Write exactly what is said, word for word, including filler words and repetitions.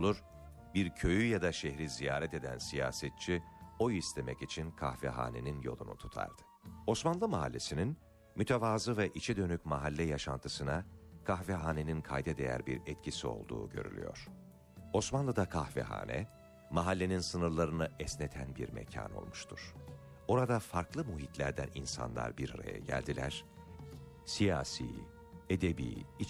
olur, bir köyü ya da şehri ziyaret eden siyasetçi, oy istemek için kahvehanenin yolunu tutardı. Osmanlı mahallesinin mütevazı ve içi dönük mahalle yaşantısına kahvehanenin kayda değer bir etkisi olduğu görülüyor. Osmanlı'da kahvehane, mahallenin sınırlarını esneten bir mekan olmuştur. Orada farklı muhitlerden insanlar bir araya geldiler. Siyasi, edebi,